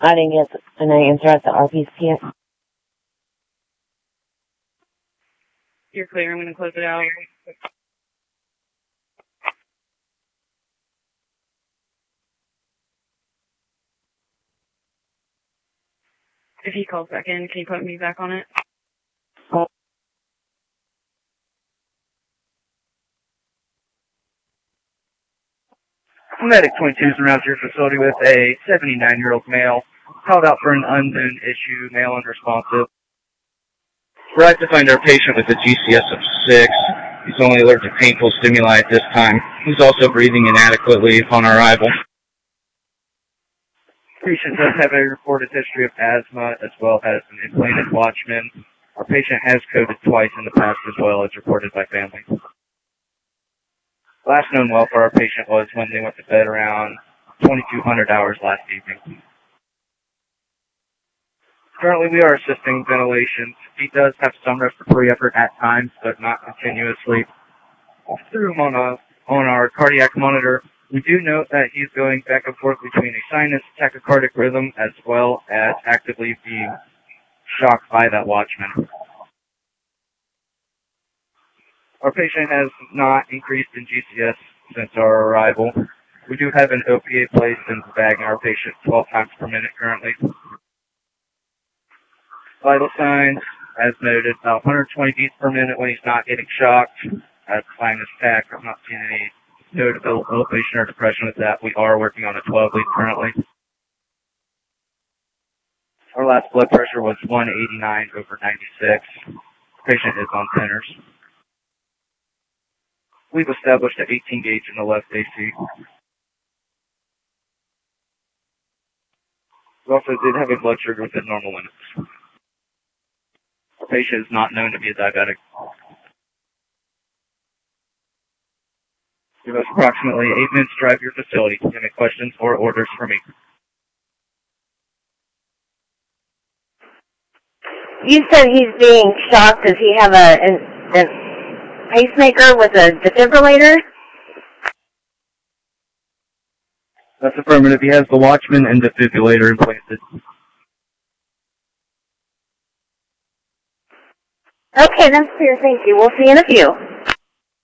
I didn't get an answer at the RPC. You're clear. I'm going to close it out. If he calls back in, can you put me back on it? Medic 22 is around your facility with a 79-year-old male. Called out for an unknown issue, male unresponsive. We're right to find our patient with a GCS of 6. He's only allergic to painful stimuli at this time. He's also breathing inadequately upon arrival. Patient does have a reported history of asthma as well as an implanted Watchman. Our patient has coded twice in the past as well as reported by family. Last known well for our patient was when they went to bed around 2200 hours last evening. Currently we are assisting ventilation. He does have some respiratory effort at times, but not continuously. Through him on our cardiac monitor, we do note that he's going back and forth between a sinus tachycardic rhythm as well as actively being shocked by that Watchman. Our patient has not increased in GCS since our arrival. We do have an OPA placed in the bag in our patient 12 times per minute currently. Vital signs, as noted, about 120 beats per minute when he's not getting shocked. As sinus tach, I'm not seeing any notable elevation or depression with that. We are working on a 12 lead currently. Our last blood pressure was 189/96. Patient is on centers. We've established an 18 gauge in the left AC. We also did have a blood sugar within normal limits. Our patient is not known to be a diabetic. Give us approximately 8 minutes to drive to your facility. If you have any questions or orders for me. You said he's being shocked. Does he have a pacemaker with a defibrillator? That's affirmative. He has the Watchman and defibrillator implanted. Okay, that's clear. Thank you. We'll see you in a few.